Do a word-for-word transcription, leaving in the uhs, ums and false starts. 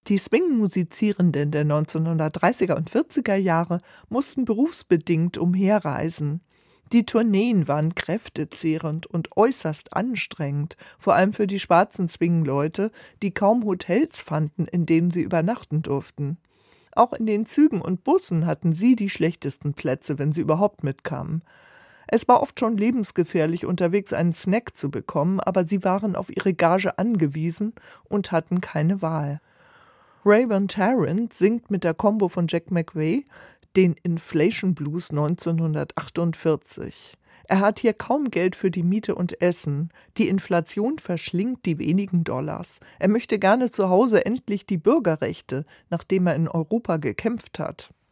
Die Swing-Musizierenden der neunzehnhundertdreißiger und vierziger Jahre mussten berufsbedingt umherreisen. Die Tourneen waren kräftezehrend und äußerst anstrengend, vor allem für die schwarzen Swing-Leute, die kaum Hotels fanden, in denen sie übernachten durften. Auch in den Zügen und Bussen hatten sie die schlechtesten Plätze, wenn sie überhaupt mitkamen. Es war oft schon lebensgefährlich, unterwegs einen Snack zu bekommen, aber sie waren auf ihre Gage angewiesen und hatten keine Wahl. Raybon Tarrant singt mit der Combo von Jack McRae den Inflation Blues neunzehnhundertachtundvierzig. Er hat hier kaum Geld für die Miete und Essen. Die Inflation verschlingt die wenigen Dollars. Er möchte gerne zu Hause endlich die Bürgerrechte, nachdem er in Europa gekämpft hat.